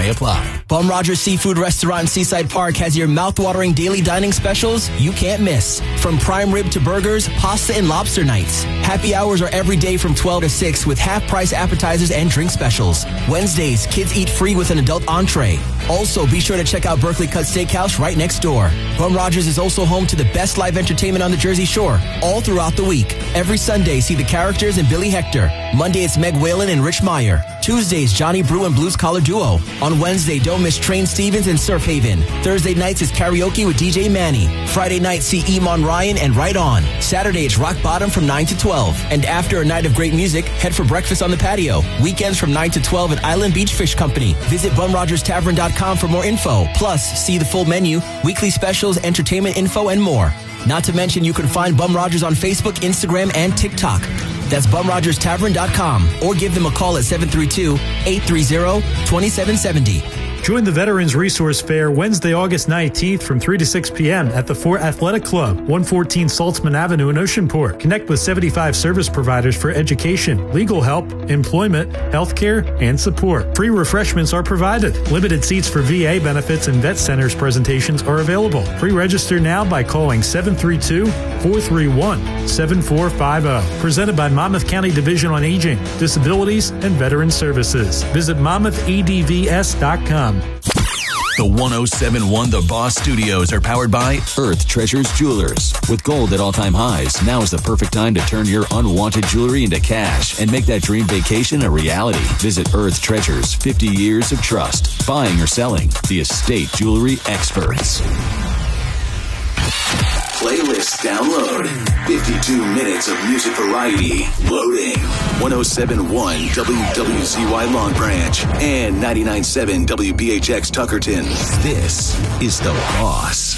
may apply. Bum Rogers Seafood Restaurant in Seaside Park has your mouth-watering daily dining specials you can't miss. From prime rib to burgers, pasta, and lobster nights. Happy hours are every day from 12 to 6 with half-price appetizers and drink specials. Wednesdays, kids eat free with an adult entree. Also, be sure to check out Berkeley Cut Steakhouse right next door. Bum Rogers is also home to the best live entertainment on the Jersey Shore, all throughout the week. Every Sunday, see the Characters and Billy Hector. Monday, it's Meg Whalen and Rich Meyer. Tuesdays, Johnny Brew and Blues Collar Duo. On Wednesday, don't miss Train Stevens and Surf Haven. Thursday nights is karaoke with DJ Manny. Friday night, see Iman Ryan and Right On. Saturday, it's Rock Bottom from 9 to 12. And after a night of great music, head for breakfast on the patio. Weekends from 9 to 12 at Island Beach Fish Company. Visit BumRogersTavern.com for more info. Plus, see the full menu, weekly specials, entertainment info, and more. Not to mention, you can find Bum Rogers on Facebook, Instagram, and TikTok. That's BumRogersTavern.com or give them a call at 732-830-2770. Join the Veterans Resource Fair Wednesday, August 19th from 3 to 6 p.m. at the Fort Athletic Club, 114 Saltzman Avenue in Oceanport. Connect with 75 service providers for education, legal help, employment, healthcare, and support. Free refreshments are provided. Limited seats for VA benefits and vet centers presentations are available. Pre-register now by calling 732-431-7450. Presented by Monmouth County Division on Aging, Disabilities, and Veteran Services. Visit MonmouthEDVS.com. The 107.1 The Boss Studios are powered by Earth Treasures Jewelers. With gold at all-time highs, now is the perfect time to turn your unwanted jewelry into cash and make that dream vacation a reality. Visit Earth Treasures, 50 years of trust. Buying or selling, the estate jewelry experts. Playlist download. 52 minutes of music variety. Loading. 107.1 WWZY Long Branch and 99.7 WBHX Tuckerton. This is The Boss.